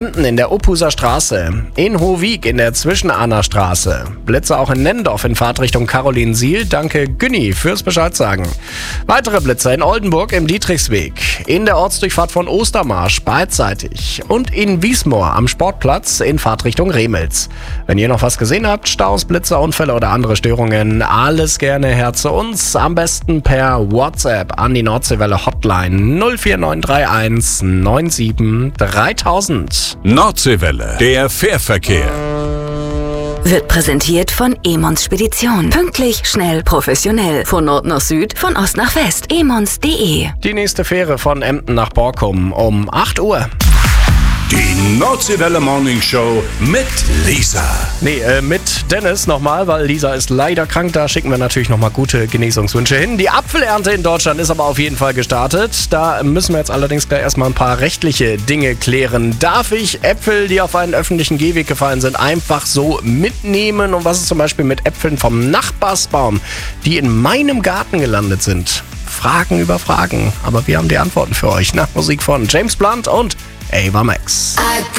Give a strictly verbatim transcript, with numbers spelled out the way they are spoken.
Emden in der Uphuser Straße, in Hohwig in der Zwischenahner Straße, Blitze auch in Nendorf in Fahrtrichtung Carolinsiel. Danke Günni fürs Bescheid sagen. Weitere Blitze in Oldenburg im Dietrichsweg, in der Ortsdurchfahrt von Ostermarsch beidseitig und in Wiesmoor am Sportplatz in Fahrtrichtung Remels. Wenn ihr noch was gesehen habt, Staus, Blitze, Unfälle oder andere Störungen, alles gerne her zu uns. Am besten per WhatsApp an die Nordseewelle Hotline null vier neun drei eins neun sieben dreitausend. Nordseewelle, der Fährverkehr. Wird präsentiert von Emons Spedition. Pünktlich, schnell, professionell. Von Nord nach Süd, von Ost nach West. emons punkt de. Die nächste Fähre von Emden nach Borkum um acht Uhr. Die Nordseewelle Morning Show mit Lisa. Nee, äh, mit Dennis nochmal, weil Lisa ist leider krank. Da schicken wir natürlich nochmal gute Genesungswünsche hin. Die Apfelernte in Deutschland ist aber auf jeden Fall gestartet. Da müssen wir jetzt allerdings gleich erstmal ein paar rechtliche Dinge klären. Darf ich Äpfel, die auf einen öffentlichen Gehweg gefallen sind, einfach so mitnehmen? Und was ist zum Beispiel mit Äpfeln vom Nachbarsbaum, die in meinem Garten gelandet sind? Fragen über Fragen. Aber wir haben die Antworten für euch nach Musik von James Blunt und Ava Max.